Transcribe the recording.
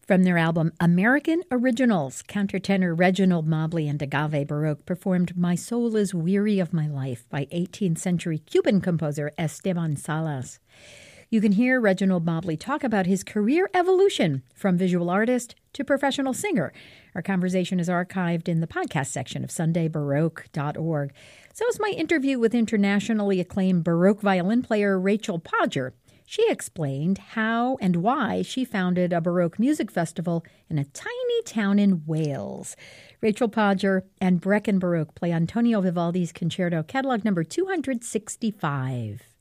From their album American Originals, countertenor Reginald Mobley and Agave Baroque performed My Soul is Weary of My Life by 18th century Cuban composer Esteban Salas. You can hear Reginald Mobley talk about his career evolution from visual artist to professional singer. Our conversation is archived in the podcast section of SundayBaroque.org. So is my interview with internationally acclaimed Baroque violin player Rachel Podger. She explained how and why she founded a Baroque music festival in a tiny town in Wales. Rachel Podger and Brecon Baroque play Antonio Vivaldi's Concerto, catalog number 265.